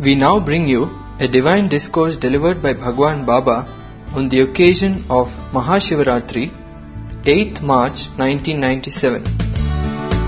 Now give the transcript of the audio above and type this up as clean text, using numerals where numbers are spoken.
We now bring you a divine discourse delivered by Bhagwan Baba on the occasion of Mahashivaratri, 8th March 1997.